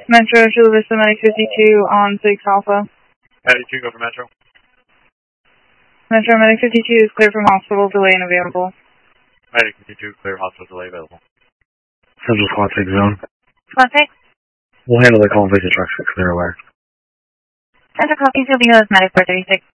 Metro, Chula Vista, Medic 52 on 6 Alpha. Medic 2, go for Metro. Metro, Medic 52 is clear from hospital, delay and available. Medic 52, clear hospital, delay available. Central Squad 6 zone. Squad 6? We'll handle the call and visit trucks, clear aware. Central copy, you'll be with Medic 436.